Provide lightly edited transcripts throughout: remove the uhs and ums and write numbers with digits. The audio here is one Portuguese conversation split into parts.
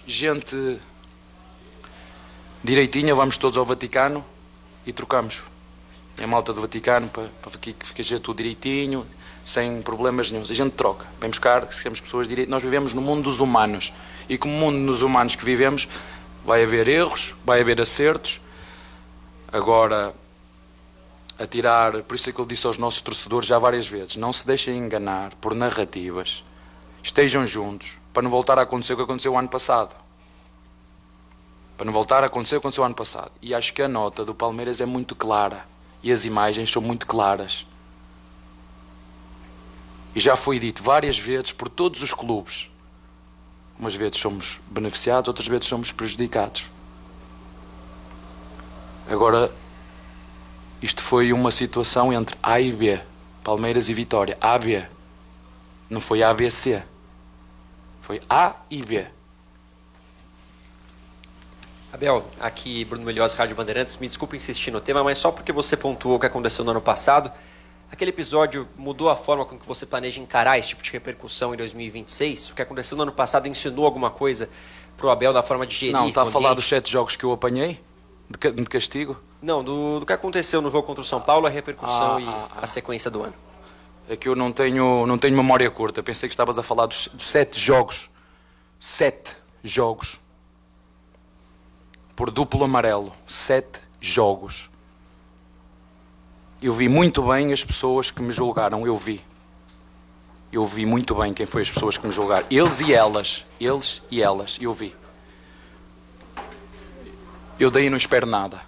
gente direitinha, vamos todos ao Vaticano e trocamos. É a malta do Vaticano para que fique tudo direitinho, sem problemas nenhum. A gente troca, vem buscar, se temos pessoas direitas. Nós vivemos no mundo dos humanos e como mundo dos humanos que vivemos, vai haver erros, vai haver acertos. Agora, por isso é que eu disse aos nossos torcedores já várias vezes, não se deixem enganar por narrativas, estejam juntos, para não voltar a acontecer o que aconteceu o ano passado. Para não voltar a acontecer o que aconteceu o ano passado. E acho que a nota do Palmeiras é muito clara. E as imagens são muito claras. E já foi dito várias vezes por todos os clubes. Umas vezes somos beneficiados, outras vezes somos prejudicados. Agora, isto foi uma situação entre A e B. Palmeiras e Vitória. A, B. Não foi A, B, C. Foi A e B. Abel, aqui Bruno Melhose, Rádio Bandeirantes. Me desculpe insistir no tema, mas só porque você pontuou o que aconteceu no ano passado, aquele episódio mudou a forma com que você planeja encarar esse tipo de repercussão em 2026? O que aconteceu no ano passado ensinou alguma coisa para o Abel da forma de gerir? Não, está a falar dos 7 jogos que eu apanhei de castigo? Não, do que aconteceu no jogo contra o São Paulo, a repercussão e a sequência do ano. É que eu não tenho memória curta. Pensei que estavas a falar dos 7 jogos. 7 jogos. Por duplo amarelo. 7 jogos. Eu vi muito bem as pessoas que me julgaram. Eu vi muito bem quem foi as pessoas que me julgaram. Eles e elas. Eu vi. Eu daí não espero nada.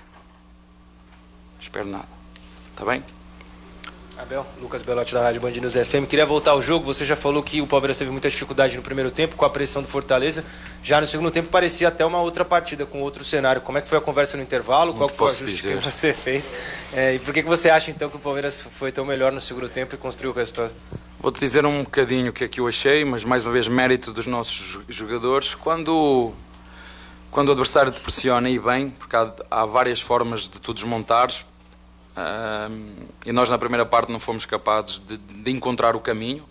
Espero nada. Está bem? Abel, Lucas Belotti da Rádio Band News FM. Queria voltar ao jogo. Você já falou que o Palmeiras teve muita dificuldade no primeiro tempo com a pressão do Fortaleza. Já no segundo tempo parecia até uma outra partida, com outro cenário. Como é que foi a conversa no intervalo? Qual foi o ajuste que você fez? E por que você acha então que o Palmeiras foi tão melhor no segundo tempo e construiu o resultado? Vou-te dizer um bocadinho o que é que eu achei, mas mais uma vez mérito dos nossos jogadores. Quando o adversário te pressiona e bem, porque há várias formas de tu desmontares, e nós na primeira parte não fomos capazes de encontrar o caminho.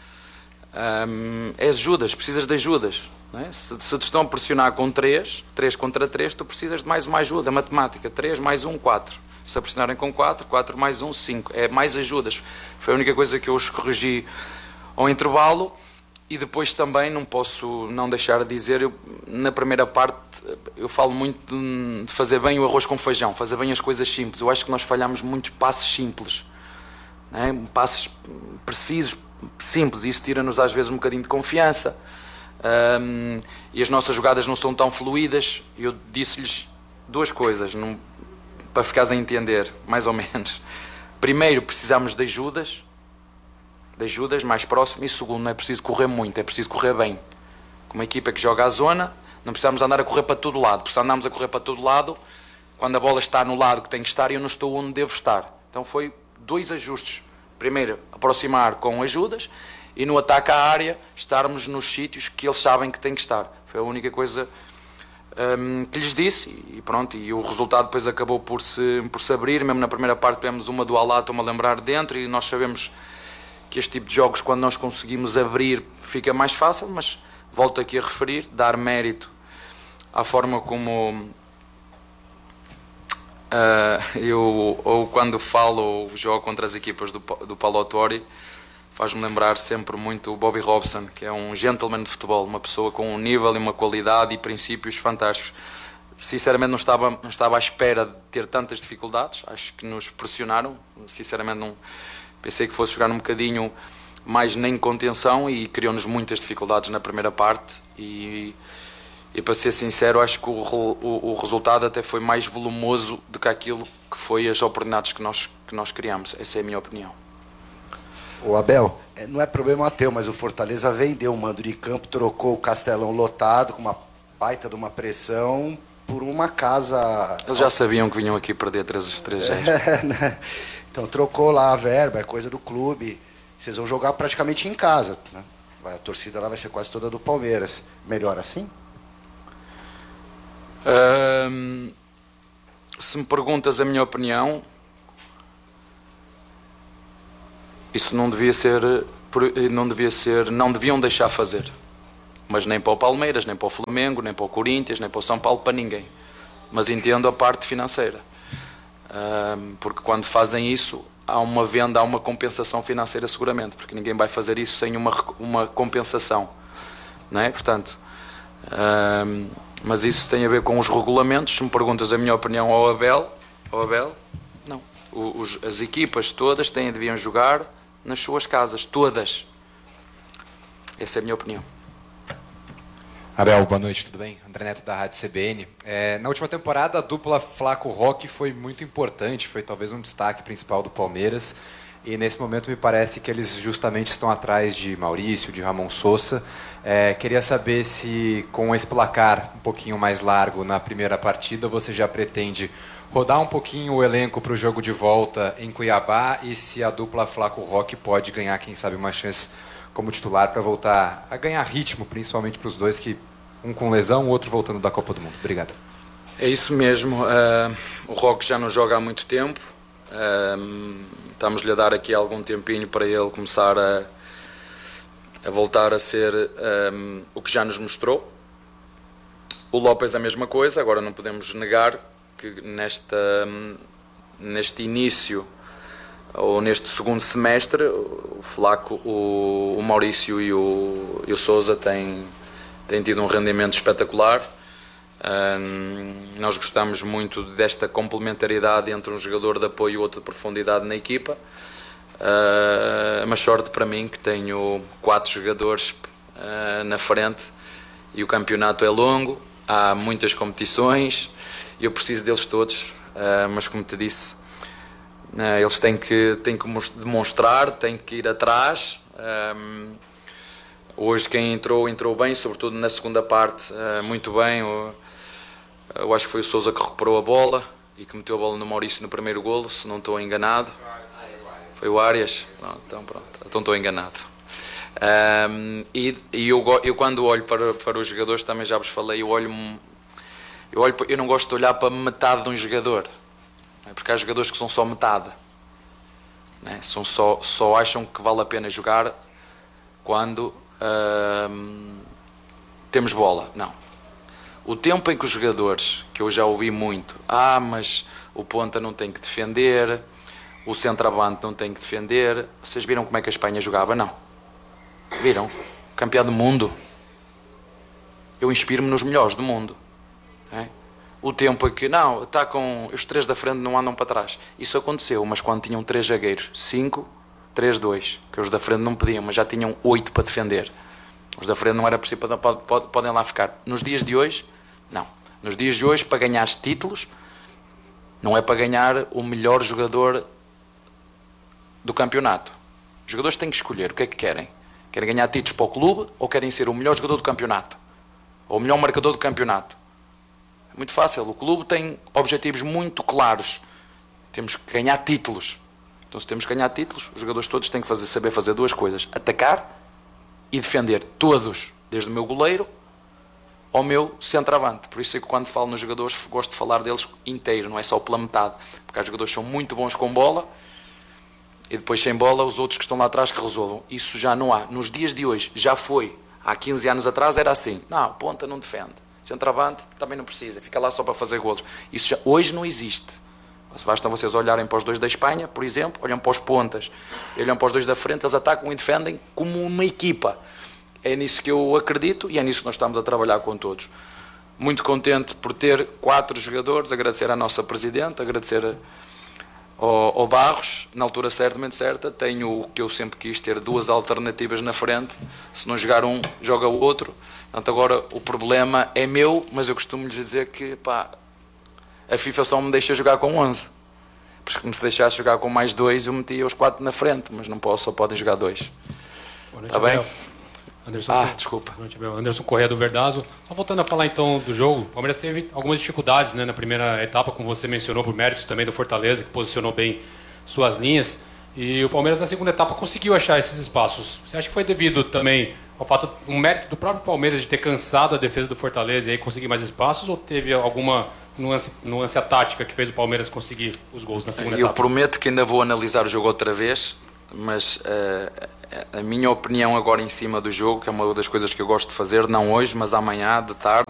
É ajudas, precisas de ajudas, não é? Se te estão a pressionar com 3 contra 3, tu precisas de mais uma ajuda matemática. 3 mais 1, 4. Se a pressionarem com 4 mais 1, 5. É mais ajudas. Foi a única coisa que eu os corrigi ao intervalo. E depois também não posso não deixar de dizer, na primeira parte eu falo muito de fazer bem o arroz com feijão, fazer bem as coisas simples. Eu acho que nós falhamos muitos passes simples, não é? Passes precisos, simples, e isso tira-nos às vezes um bocadinho de confiança. E as nossas jogadas não são tão fluídas. Eu disse-lhes 2 coisas, para ficares a entender, mais ou menos. Primeiro, precisamos de ajudas mais próximo, e segundo, não é preciso correr muito, é preciso correr bem. Com uma equipa que joga à zona, não precisamos andar a correr para todo lado, porque se andarmos a correr para todo lado, quando a bola está no lado que tem que estar, eu não estou onde devo estar. Então foi 2 ajustes. Primeiro, aproximar com ajudas, e no ataque à área, estarmos nos sítios que eles sabem que têm que estar. Foi a única coisa que lhes disse, e pronto, e o resultado depois acabou por se abrir. Mesmo na primeira parte tivemos uma do Alá, estou-me a lembrar, dentro, e nós sabemos que este tipo de jogos, quando nós conseguimos abrir, fica mais fácil, mas volto aqui a referir, dar mérito à forma como ou quando falo ou jogo contra as equipas do Paulo Autuori, faz-me lembrar sempre muito o Bobby Robson, que é um gentleman de futebol, uma pessoa com um nível e uma qualidade e princípios fantásticos. Sinceramente não estava à espera de ter tantas dificuldades, acho que nos pressionaram, sinceramente não pensei que fosse jogar um bocadinho mais nem contenção, e criou-nos muitas dificuldades na primeira parte, e para ser sincero, acho que o resultado até foi mais volumoso do que aquilo que foi as oportunidades que nós criamos. Essa é a minha opinião. O Abel, não é problema teu, mas o Fortaleza vendeu o mando de campo, trocou o Castelão lotado, com uma baita de uma pressão, por uma casa... Eles já sabiam que vinham aqui perder 3-0. Né? Então trocou lá a verba, é coisa do clube. Vocês vão jogar praticamente em casa, né? A torcida lá vai ser quase toda do Palmeiras. Melhor assim? Se me perguntas a minha opinião, isso não deviam deixar fazer. mas nem para o Palmeiras, nem para o Flamengo, nem para o Corinthians, nem para o São Paulo, para ninguém. Mas entendo a parte financeira, porque quando fazem isso há uma venda, há uma compensação financeira seguramente, porque ninguém vai fazer isso sem uma compensação, não é? Portanto, mas isso tem a ver com os regulamentos. Se me perguntas a minha opinião ao Abel, não. As equipas todas deviam jogar nas suas casas, todas. Essa é a minha opinião. Abel, boa noite, tudo bem? André Neto da Rádio CBN. Na última temporada, a dupla Flaco-Roque foi muito importante, foi talvez um destaque principal do Palmeiras. E nesse momento me parece que eles justamente estão atrás de Maurício, de Ramon Sosa. Queria saber se com esse placar um pouquinho mais largo na primeira partida, você já pretende rodar um pouquinho o elenco para o jogo de volta em Cuiabá e se a dupla Flaco-Roque pode ganhar, quem sabe, uma chance como titular para voltar a ganhar ritmo, principalmente para os dois, que um com lesão, o outro voltando da Copa do Mundo. Obrigado. É isso mesmo. O Roque já não joga há muito tempo. Estamos-lhe a dar aqui algum tempinho para ele começar a voltar a ser o que já nos mostrou. O López a mesma coisa. Agora não podemos negar que neste início ou neste segundo semestre o Flaco, o Maurício e o Sousa têm tido um rendimento espetacular. Nós gostamos muito desta complementaridade entre um jogador de apoio e outro de profundidade na equipa. Mas sorte para mim que tenho 4 jogadores na frente e o campeonato é longo, há muitas competições e eu preciso deles todos, mas como te disse, eles têm que demonstrar, têm que ir atrás. Hoje quem entrou bem, sobretudo na segunda parte, muito bem. Eu acho que foi o Sousa que recuperou a bola e que meteu a bola no Maurício no primeiro golo, se não estou enganado. Foi o Arias? Pronto, então estou enganado. Eu quando olho para os jogadores, também já vos falei, eu não gosto de olhar para metade de um jogador, porque há jogadores que são só metade, né? Só acham que vale a pena jogar quando temos bola. Não. O tempo em que os jogadores, que eu já ouvi muito, mas o ponta não tem que defender, o centroavante não tem que defender. Vocês viram como é que a Espanha jogava? Não. Viram? Campeão do mundo. Eu inspiro-me nos melhores do mundo. É? O tempo em que, está com os 3 da frente não andam para trás. Isso aconteceu, mas quando tinham 3 zagueiros, 5, 3, 2, que os da frente não podiam, mas já tinham 8 para defender. Os da frente não era possível, podem lá ficar. Nos dias de hoje, não. Nos dias de hoje, para ganhar títulos, não é para ganhar o melhor jogador do campeonato. Os jogadores têm que escolher o que é que querem. Querem ganhar títulos para o clube ou querem ser o melhor jogador do campeonato? Ou o melhor marcador do campeonato? É muito fácil. O clube tem objetivos muito claros. Temos que ganhar títulos. Então, se temos que ganhar títulos, os jogadores todos têm que saber fazer 2 coisas: atacar e defender. Todos, desde o meu goleiro ao meu centroavante. Por isso é que quando falo nos jogadores gosto de falar deles inteiro, não é só pela metade, porque há jogadores que são muito bons com bola e depois sem bola os outros que estão lá atrás que resolvam. Isso já não há. Nos dias de hoje já foi. Há 15 anos atrás era assim: ponta não defende, centroavante também não precisa, fica lá só para fazer golos. Isso hoje não existe. Basta vocês olharem para os 2 da Espanha, por exemplo, olham para os pontas, olham para os 2 da frente, eles atacam e defendem como uma equipa. É nisso que eu acredito e é nisso que nós estamos a trabalhar com todos. Muito contente por ter 4 jogadores, agradecer à nossa Presidente, agradecer ao Barros, na altura certamente certa. Tenho o que eu sempre quis, ter 2 alternativas na frente. Se não jogar um, joga o outro. Portanto, agora o problema é meu, mas eu costumo lhes dizer que a FIFA só me deixa jogar com 11. Porque se deixasse jogar com mais 2, eu metia os 4 na frente, mas não posso, só podem jogar 2. Está bem? Anderson, desculpa. Anderson Corrêa do Verdazo. Só voltando a falar então do jogo, o Palmeiras teve algumas dificuldades, né, na primeira etapa, como você mencionou, por méritos também do Fortaleza, que posicionou bem suas linhas. E o Palmeiras na segunda etapa conseguiu achar esses espaços. Você acha que foi devido também ao fato, um mérito do próprio Palmeiras de ter cansado a defesa do Fortaleza e aí conseguir mais espaços, ou teve alguma nuance tática que fez o Palmeiras conseguir os gols na segunda etapa? Eu prometo que ainda vou analisar o jogo outra vez, mas a minha opinião agora em cima do jogo, que é uma das coisas que eu gosto de fazer, não hoje, mas amanhã, de tarde,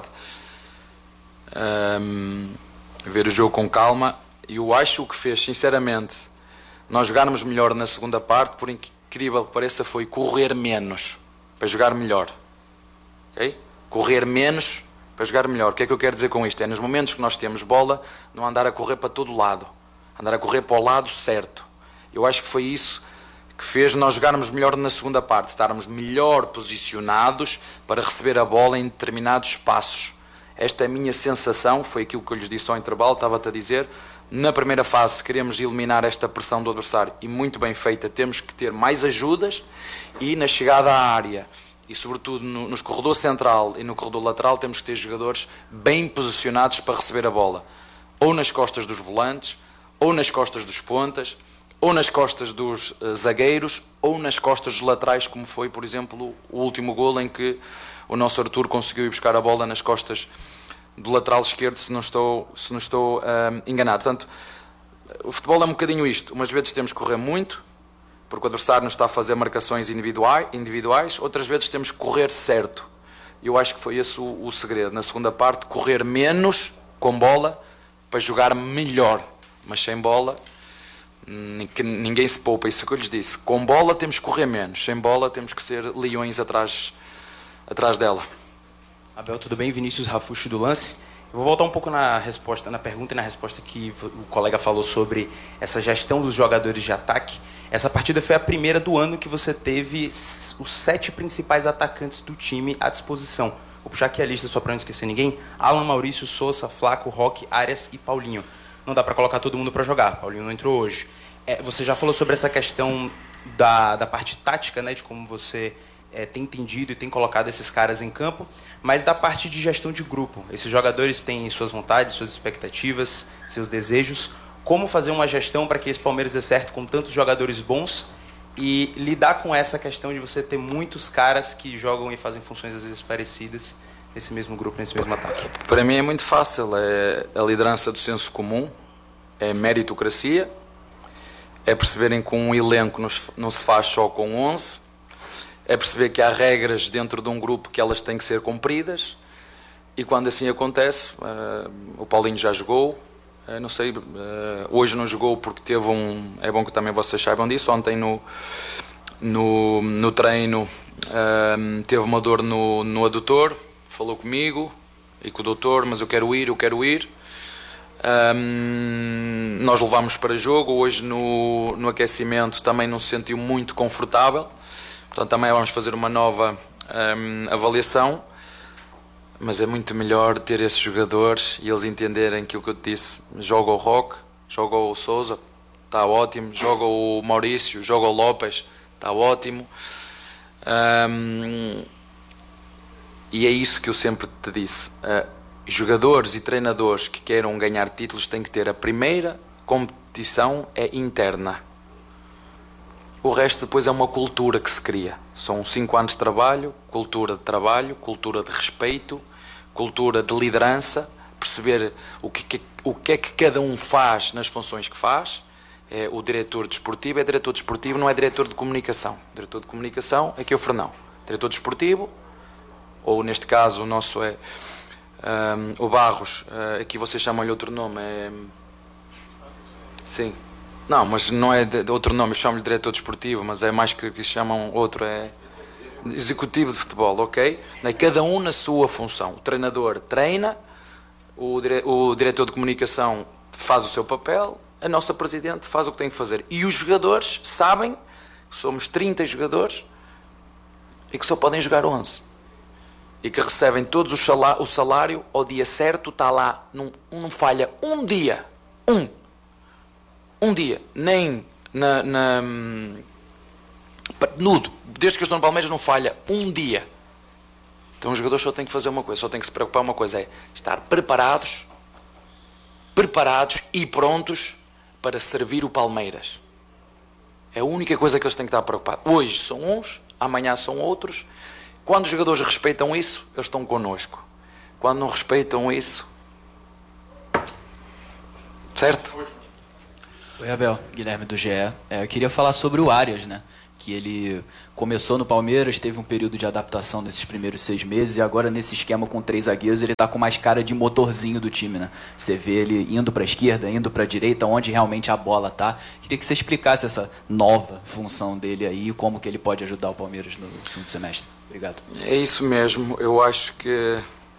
ver o jogo com calma. E eu acho que fez, sinceramente, nós jogarmos melhor na segunda parte, por incrível que pareça, foi correr menos para jogar melhor. Okay? Correr menos para jogar melhor. O que é que eu quero dizer com isto? É nos momentos que nós temos bola, não andar a correr para todo lado, andar a correr para o lado certo. Eu acho que foi isso que fez nós jogarmos melhor na segunda parte, estarmos melhor posicionados para receber a bola em determinados espaços. Esta é a minha sensação, foi aquilo que eu lhes disse ao intervalo, estava-te a dizer. Na primeira fase, se queremos eliminar esta pressão do adversário, e muito bem feita, temos que ter mais ajudas, e na chegada à área, e sobretudo nos corredor central e no corredor lateral, temos que ter jogadores bem posicionados para receber a bola, ou nas costas dos volantes, ou nas costas dos pontas, ou nas costas dos zagueiros, ou nas costas dos laterais, como foi, por exemplo, o último golo em que o nosso Arthur conseguiu ir buscar a bola nas costas do lateral esquerdo, se não estou enganado. Portanto, o futebol é um bocadinho isto. Umas vezes temos que correr muito, porque o adversário nos está a fazer marcações individuais, outras vezes temos que correr certo. Eu acho que foi esse o segredo. Na segunda parte, correr menos com bola para jogar melhor. Mas sem bola, ninguém se poupa. Isso é o que eu lhes disse. Com bola temos que correr menos. Sem bola temos que ser leões atrás dela. Abel, tudo bem? Vinícius Rafucci do Lance. Eu vou voltar um pouco na pergunta e na resposta que o colega falou sobre essa gestão dos jogadores de ataque. Essa partida foi a primeira do ano que você teve os 7 principais atacantes do time à disposição. Vou puxar aqui a lista só para não esquecer ninguém. Alan, Maurício, Sousa, Flaco, Roque, Arias e Paulinho. Não dá para colocar todo mundo para jogar. Paulinho não entrou hoje. Você já falou sobre essa questão da parte tática, né, de como você tem entendido e tem colocado esses caras em campo, mas da parte de gestão de grupo. Esses jogadores têm suas vontades, suas expectativas, seus desejos. Como fazer uma gestão para que esse Palmeiras dê certo com tantos jogadores bons e lidar com essa questão de você ter muitos caras que jogam e fazem funções às vezes parecidas nesse mesmo grupo, nesse mesmo ataque? Para mim é muito fácil. É a liderança do senso comum, é meritocracia, é perceberem que um elenco não se faz só com 11, é perceber que há regras dentro de um grupo que elas têm que ser cumpridas, e quando assim acontece, o Paulinho já jogou, não sei, hoje não jogou porque teve é bom que também vocês saibam disso, ontem no treino teve uma dor no adutor, falou comigo e com o doutor, mas eu quero ir. Nós levámos para jogo, hoje no aquecimento também não se sentiu muito confortável. Portanto, também vamos fazer uma nova avaliação, mas é muito melhor ter esses jogadores e eles entenderem aquilo que eu te disse. Joga o Roque, joga o Sousa, está ótimo. Joga o Maurício, joga o Lopes, está ótimo. E é isso que eu sempre te disse. Jogadores e treinadores que queiram ganhar títulos têm que ter a primeira competição é interna. O resto depois é uma cultura que se cria. São 5 anos de trabalho, cultura de respeito, cultura de liderança, perceber o que é que cada um faz nas funções que faz. O diretor desportivo é diretor desportivo, não é diretor de comunicação. O diretor de comunicação é que é o Fernão. Diretor desportivo, ou neste caso o nosso é o Barros, aqui vocês chamam-lhe outro nome, sim. Não, mas não é de outro nome, eu chamo-lhe diretor desportivo, mas é mais que chamam outro, é executivo de futebol, ok? Cada um na sua função. O treinador treina, o diretor de comunicação faz o seu papel, a nossa presidente faz o que tem que fazer. E os jogadores sabem que somos 30 jogadores e que só podem jogar 11. E que recebem todos o salário ao dia certo, está lá, não falha um dia, um dia, nem nudo, desde que eu estou no Palmeiras não falha um dia. Então os jogadores só têm que fazer uma coisa, só têm que se preocupar uma coisa, é estar preparados e prontos para servir o Palmeiras. É a única coisa que eles têm que estar preocupados. Hoje são uns, amanhã são outros. Quando os jogadores respeitam isso, eles estão connosco. Quando não respeitam isso, certo? Oi, Abel, Guilherme do GE. Eu queria falar sobre o Arias, né? que ele começou no Palmeiras, teve um período de adaptação nesses primeiros 6 meses e agora nesse esquema com 3 zagueiros ele está com mais cara de motorzinho do time, né? Você vê ele indo para a esquerda, indo para a direita, onde realmente a bola tá. Queria que você explicasse essa nova função dele aí e como que ele pode ajudar o Palmeiras no segundo semestre. Obrigado. É isso mesmo. Eu acho que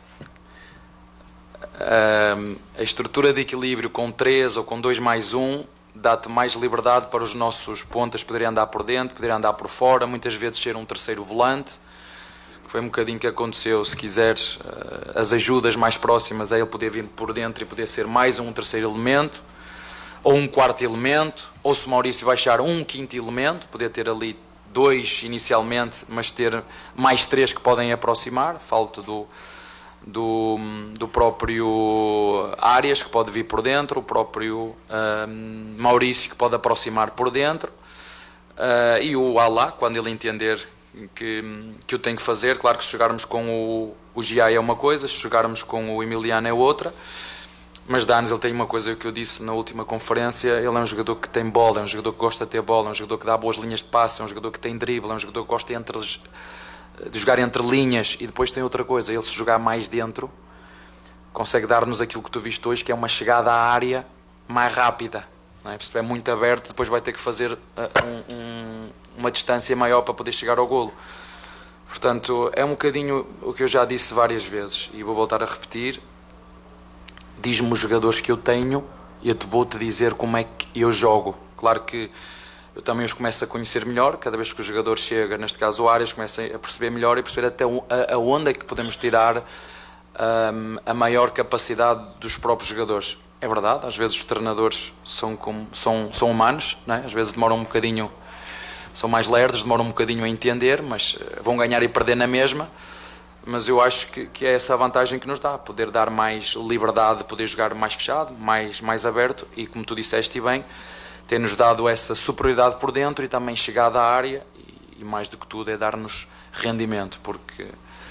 a estrutura de equilíbrio com 3 ou com 2 mais 1 dá-te mais liberdade para os nossos pontas poderem andar por dentro, poderem andar por fora, muitas vezes ser um terceiro volante, que foi um bocadinho que aconteceu, se quiseres, as ajudas mais próximas a ele poder vir por dentro e poder ser mais um terceiro elemento, ou um quarto elemento, ou se o Maurício baixar um quinto elemento, poder ter ali 2 inicialmente, mas ter mais 3 que podem aproximar, falta do próprio Arias, que pode vir por dentro, o próprio Maurício, que pode aproximar por dentro, e o Alá, quando ele entender que o tem que fazer. Claro que se jogarmos com o Giai é uma coisa, se jogarmos com o Emiliano é outra, mas Danes, ele tem uma coisa que eu disse na última conferência: ele é um jogador que tem bola, é um jogador que gosta de ter bola, é um jogador que dá boas linhas de passe, é um jogador que tem drible, é um jogador que gosta de jogar entre linhas. E depois tem outra coisa: ele, se jogar mais dentro, consegue dar-nos aquilo que tu viste hoje, que é uma chegada à área mais rápida, não é? Se é muito aberto, depois vai ter que fazer uma distância maior para poder chegar ao golo. Portanto, é um bocadinho o que eu já disse várias vezes e vou voltar a repetir: diz-me os jogadores que eu tenho e eu vou-te dizer como é que eu jogo. Claro que eu também os começo a conhecer melhor, cada vez que o jogador chega, neste caso o Arias, começo a perceber melhor e perceber até aonde é que podemos tirar a maior capacidade dos próprios jogadores. É verdade, às vezes os treinadores são humanos, não é? Às vezes demoram um bocadinho, são mais lerdos, demoram um bocadinho a entender, mas vão ganhar e perder na mesma. Mas eu acho que é essa a vantagem que nos dá, poder dar mais liberdade, poder jogar mais fechado, mais aberto, e como tu disseste bem, tem-nos dado essa superioridade por dentro e também chegada à área, e mais do que tudo é dar-nos rendimento, porque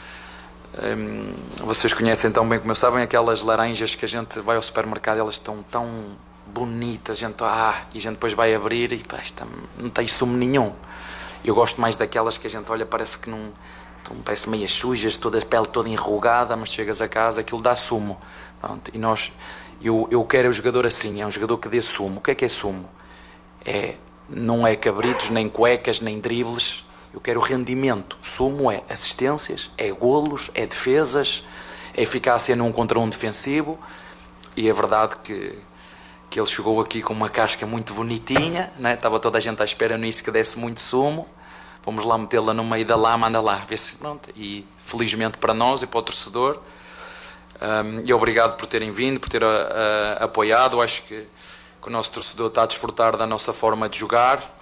vocês conhecem tão bem como eu, sabem aquelas laranjas que a gente vai ao supermercado, elas estão tão bonitas, e a gente depois vai abrir e pá, não tem sumo nenhum. Eu gosto mais daquelas que a gente olha, parece que não... Então, parece meias sujas, toda a pele toda enrugada, mas chegas a casa, aquilo dá sumo. Pronto, e eu quero o jogador assim, é um jogador que dê sumo. O que é sumo? Não é cabritos, nem cuecas, nem dribles. Eu quero rendimento. Sumo é assistências, é golos, é defesas, é eficácia num contra um defensivo. E é verdade que ele chegou aqui com uma casca muito bonitinha, né? Estava toda a gente à espera nisso que desse muito sumo. Fomos lá metê-la no meio da lama, anda lá, vê se pronto. E felizmente para nós e para o torcedor, e obrigado por terem vindo, por ter apoiado. Acho que o nosso torcedor está a desfrutar da nossa forma de jogar.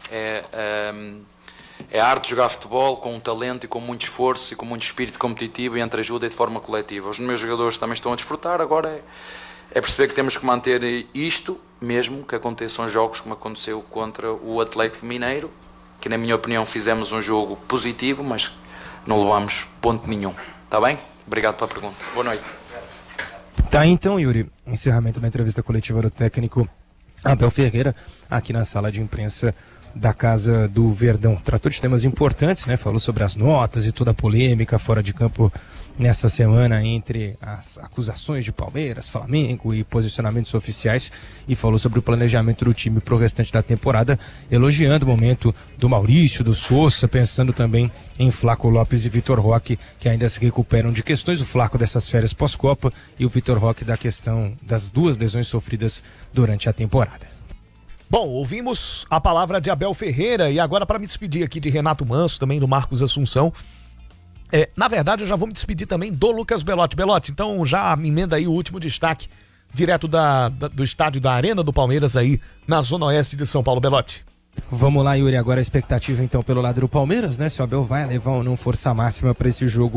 É a arte de jogar futebol com um talento e com muito esforço e com muito espírito competitivo, e entre ajuda e de forma coletiva. Os meus jogadores também estão a desfrutar. Agora é perceber que temos que manter isto, mesmo que aconteçam jogos como aconteceu contra o Atlético Mineiro, que na minha opinião fizemos um jogo positivo, mas não levamos ponto nenhum. Está bem? Obrigado pela pergunta. Boa noite. Tá, então, Yuri, encerramento da entrevista coletiva do técnico Abel Ferreira, aqui na sala de imprensa da Casa do Verdão. Tratou de temas importantes, né? Falou sobre as notas e toda a polêmica fora de campo nessa semana entre as acusações de Palmeiras, Flamengo e posicionamentos oficiais, e falou sobre o planejamento do time para o restante da temporada, elogiando o momento do Maurício, do Sousa, pensando também em Flaco Lopes e Vitor Roque, que ainda se recuperam de questões, o Flaco dessas férias pós-Copa e o Vitor Roque da questão das 2 lesões sofridas durante a temporada. Bom, ouvimos a palavra de Abel Ferreira, e agora, para me despedir aqui de Renato Manso, também do Marcos Assunção, na verdade eu já vou me despedir também do Lucas Belotti. Belotti, então já me emenda aí o último destaque, direto do estádio da Arena do Palmeiras aí na Zona Oeste de São Paulo. Belotti. Vamos lá, Yuri, agora a expectativa então pelo lado do Palmeiras, né? Se o Abel vai levar ou não força máxima para esse jogo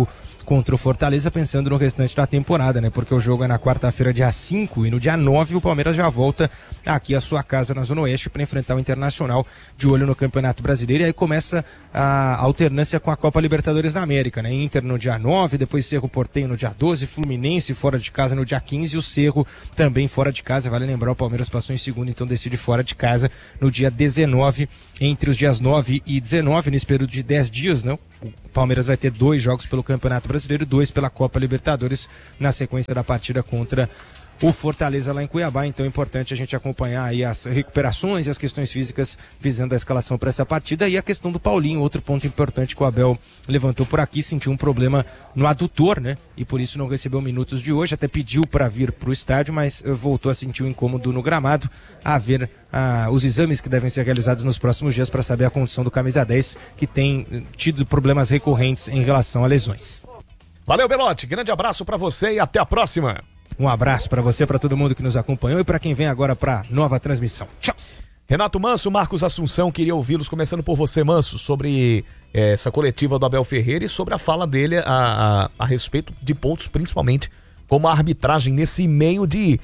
contra o Fortaleza, pensando no restante da temporada, né? Porque o jogo é na quarta-feira, dia 5, e no dia 9 o Palmeiras já volta aqui à sua casa na Zona Oeste para enfrentar o Internacional, de olho no Campeonato Brasileiro, e aí começa a alternância com a Copa Libertadores da América, né? Inter no dia 9, depois Cerro Porteño no dia 12, Fluminense fora de casa no dia 15 e o Cerro também fora de casa. Vale lembrar, o Palmeiras passou em segundo, então decide fora de casa no dia 19, entre os dias 9 e 19, nesse período de 10 dias, né? O Palmeiras vai ter 2 jogos pelo Campeonato Brasileiro, 2 pela Copa Libertadores, na sequência da partida contra o Fortaleza lá em Cuiabá. Então é importante a gente acompanhar aí as recuperações e as questões físicas visando a escalação para essa partida. E a questão do Paulinho, outro ponto importante que o Abel levantou por aqui, sentiu um problema no adutor, né? E por isso não recebeu minutos de hoje, até pediu para vir para o estádio, mas voltou a sentir um incômodo no gramado, a ver os exames que devem ser realizados nos próximos dias para saber a condição do camisa 10, que tem tido problemas recorrentes em relação a lesões. Valeu, Belotti, grande abraço para você e até a próxima. Um abraço para você, para todo mundo que nos acompanhou e para quem vem agora para nova transmissão. Tchau. Renato Manso, Marcos Assunção, queria ouvi-los, começando por você, Manso, sobre essa coletiva do Abel Ferreira e sobre a fala dele a respeito de pontos, principalmente como a arbitragem nesse meio de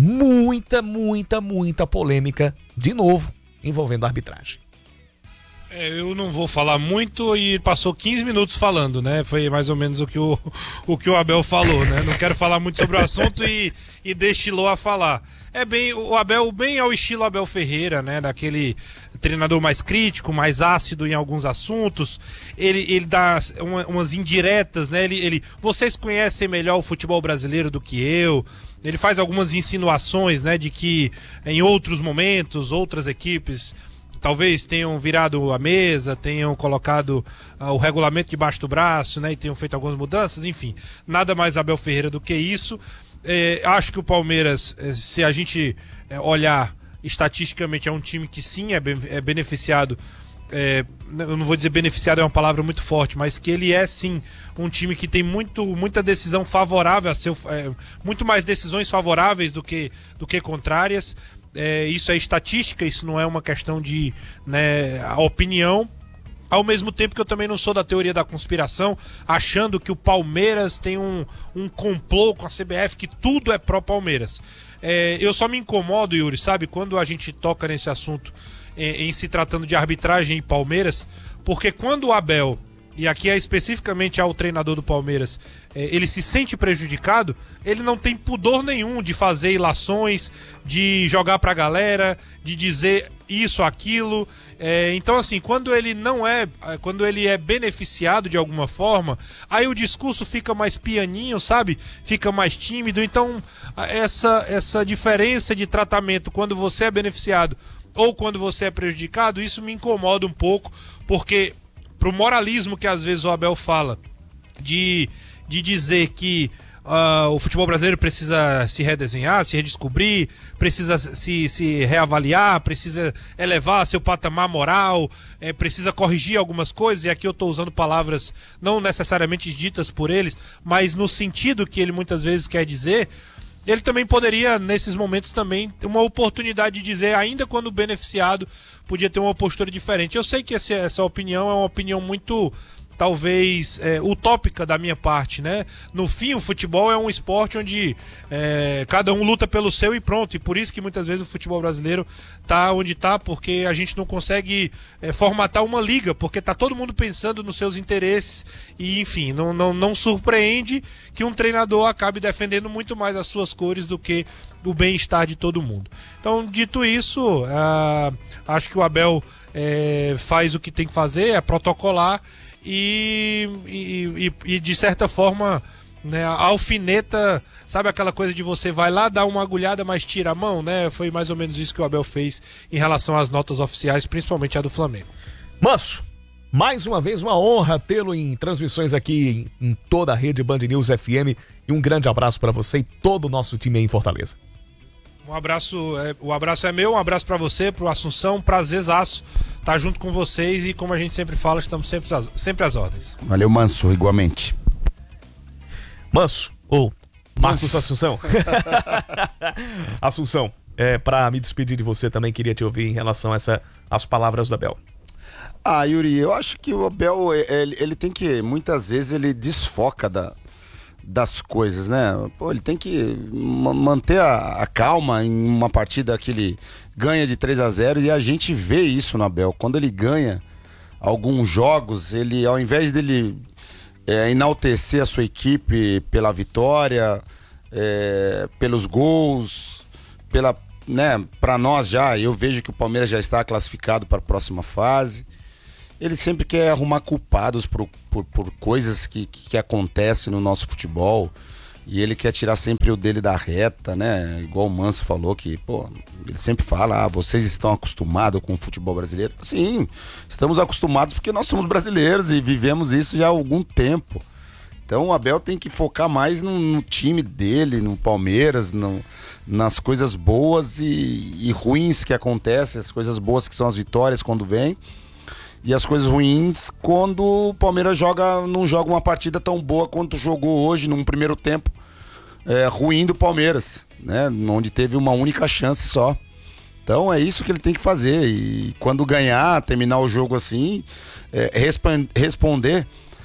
muita polêmica, de novo, envolvendo a arbitragem. Eu não vou falar muito e passou 15 minutos falando, né? Foi mais ou menos o que o Abel falou, né? Não quero falar muito sobre o assunto e destilou a falar. O Abel, bem ao estilo Abel Ferreira, né? Daquele treinador mais crítico, mais ácido em alguns assuntos. Ele dá umas indiretas, né? Vocês conhecem melhor o futebol brasileiro do que eu. Ele faz algumas insinuações, né? De que em outros momentos, outras equipes talvez tenham virado a mesa, tenham colocado o regulamento debaixo do braço, né, e tenham feito algumas mudanças, enfim, nada mais Abel Ferreira do que isso. Acho que o Palmeiras, se a gente olhar estatisticamente, é um time que sim é beneficiado, eu não vou dizer beneficiado, é uma palavra muito forte, mas que ele é sim um time que tem muita decisão favorável, muito mais decisões favoráveis do que contrárias. Isso é estatística, isso não é uma questão de opinião. Ao mesmo tempo que eu também não sou da teoria da conspiração, achando que o Palmeiras tem um complô com a CBF, que tudo é pró-Palmeiras. Eu só me incomodo, Yuri, sabe, quando a gente toca nesse assunto em se tratando de arbitragem e Palmeiras, porque quando o Abel, e aqui é especificamente ao treinador do Palmeiras, ele se sente prejudicado, ele não tem pudor nenhum de fazer ilações, de jogar pra galera, de dizer isso, aquilo. Então, assim, quando ele é beneficiado de alguma forma, aí o discurso fica mais pianinho, sabe? Fica mais tímido. Então, essa diferença de tratamento quando você é beneficiado ou quando você é prejudicado, isso me incomoda um pouco, porque pro moralismo que às vezes o Abel fala, de dizer que o futebol brasileiro precisa se redesenhar, se redescobrir, precisa se reavaliar, precisa elevar seu patamar moral, precisa corrigir algumas coisas, e aqui eu estou usando palavras não necessariamente ditas por eles, mas no sentido que ele muitas vezes quer dizer. Ele também poderia, nesses momentos, também ter uma oportunidade de dizer, ainda quando beneficiado, podia ter uma postura diferente. Eu sei que essa opinião é uma opinião muito, talvez, utópica da minha parte, né? No fim, o futebol é um esporte onde cada um luta pelo seu e pronto. E por isso que muitas vezes o futebol brasileiro tá onde tá, porque a gente não consegue formatar uma liga, porque tá todo mundo pensando nos seus interesses e, enfim, não surpreende que um treinador acabe defendendo muito mais as suas cores do que o bem-estar de todo mundo. Então, dito isso, acho que o Abel faz o que tem que fazer, é protocolar e de certa forma, né, a alfineta, sabe aquela coisa de você vai lá, dá uma agulhada, mas tira a mão, né? Foi mais ou menos isso que o Abel fez em relação às notas oficiais, principalmente a do Flamengo. Manso, mais uma vez uma honra tê-lo em transmissões aqui em toda a rede Band News FM, e um grande abraço para você e todo o nosso time aí em Fortaleza. Um abraço, o abraço é meu, um abraço para você, pro Assunção, prazerzaço estar junto com vocês, e como a gente sempre fala, estamos sempre às ordens. Valeu, Manso, igualmente. Manso, ou Marcos Assunção. Assunção, para me despedir de você também, queria te ouvir em relação a as palavras do Abel. Yuri, eu acho que o Abel, ele tem que, muitas vezes, ele desfoca das coisas, né? Pô, ele tem que manter a calma em uma partida que ele ganha de 3-0 e a gente vê isso no Abel. Quando ele ganha alguns jogos, ele, ao invés dele enaltecer a sua equipe pela vitória, pelos gols, para nós eu vejo que o Palmeiras já está classificado para a próxima fase. Ele sempre quer arrumar culpados por coisas que acontecem no nosso futebol. E ele quer tirar sempre o dele da reta, né? Igual o Manso falou que, ele sempre fala, vocês estão acostumados com o futebol brasileiro. Sim, estamos acostumados porque nós somos brasileiros e vivemos isso já há algum tempo. Então o Abel tem que focar mais no time dele, no Palmeiras, nas coisas boas e ruins que acontecem, as coisas boas que são as vitórias quando vem. E as coisas ruins quando o Palmeiras não joga uma partida tão boa quanto jogou hoje, num primeiro tempo ruim do Palmeiras, né? Onde teve uma única chance só. Então é isso que ele tem que fazer. E quando ganhar, terminar o jogo assim, responder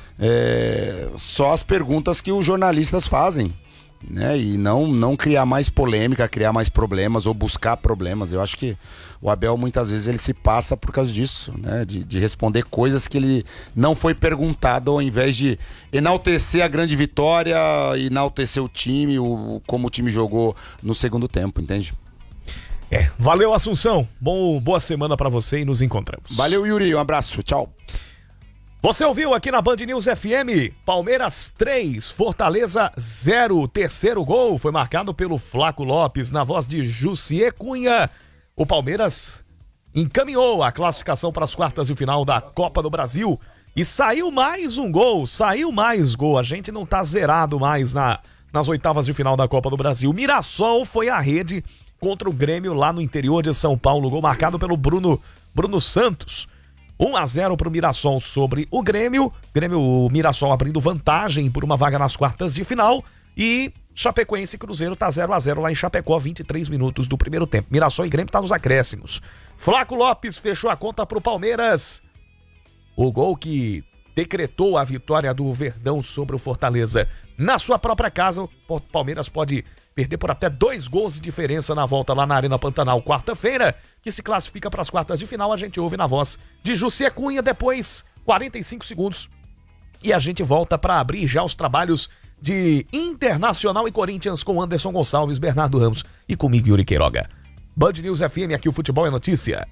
só as perguntas que os jornalistas fazem, né? E não criar mais polêmica, criar mais problemas ou buscar problemas. Eu acho que o Abel muitas vezes ele se passa por causa disso, né? De responder coisas que ele não foi perguntado, ao invés de enaltecer a grande vitória, enaltecer o time, como o time jogou no segundo tempo, entende? Valeu, Assunção. Boa semana pra você e nos encontramos. Valeu, Yuri. Um abraço. Tchau. Você ouviu aqui na Band News FM, Palmeiras 3, Fortaleza 0. O terceiro gol foi marcado pelo Flaco Lopes, na voz de Jussier Cunha. O Palmeiras encaminhou a classificação para as quartas de final da Copa do Brasil e saiu mais gol. A gente não tá zerado mais nas oitavas de final da Copa do Brasil. Mirassol foi à rede contra o Grêmio lá no interior de São Paulo. Gol marcado pelo Bruno Santos. 1-0 para o Mirassol sobre o Grêmio. O Mirassol abrindo vantagem por uma vaga nas quartas de final. E Chapecoense e Cruzeiro tá 0-0 lá em Chapecó, 23 minutos do primeiro tempo. Mirassol e Grêmio tá nos acréscimos. Flaco Lopes fechou a conta pro Palmeiras. O gol que decretou a vitória do Verdão sobre o Fortaleza na sua própria casa. O Palmeiras pode perder por até 2 gols de diferença na volta lá na Arena Pantanal, quarta-feira, que se classifica para as quartas de final. A gente ouve na voz de Jussier Cunha, depois 45 segundos. E a gente volta para abrir já os trabalhos de Internacional e Corinthians com Anderson Gonçalves, Bernardo Ramos e comigo, Yuri Queiroga. Band News FM, aqui o futebol é notícia.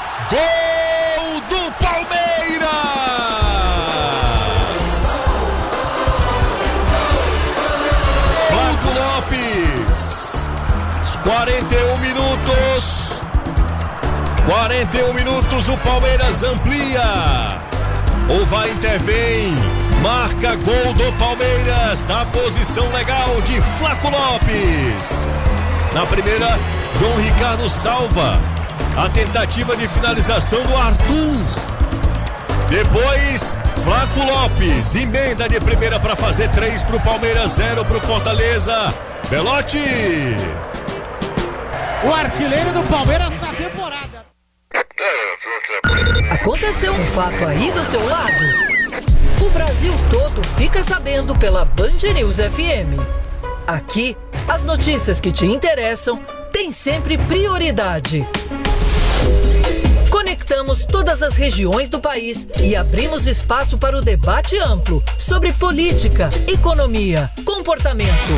Gol do Palmeiras! Flaco Lopes, 41 minutos, o Palmeiras amplia. O vai intervém, marca gol do Palmeiras, na posição legal de Flaco Lopes. Na primeira, João Ricardo salva a tentativa de finalização do Arthur. Depois, Flaco Lopes emenda de primeira para fazer 3 para o Palmeiras, 0 para o Fortaleza. Belotti. O artilheiro do Palmeiras na temporada. Aconteceu um fato aí do seu lado? O Brasil todo fica sabendo pela Band News FM. Aqui, as notícias que te interessam têm sempre prioridade. Conectamos todas as regiões do país e abrimos espaço para o debate amplo sobre política, economia, comportamento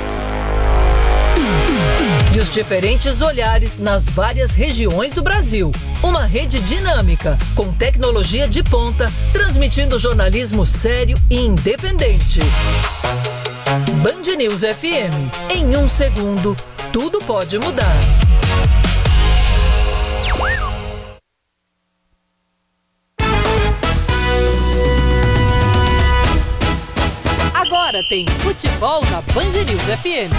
e os diferentes olhares nas várias regiões do Brasil. Uma rede dinâmica, com tecnologia de ponta, transmitindo jornalismo sério e independente. Band News FM. Em 1 segundo, tudo pode mudar. Agora tem futebol na Band News FM.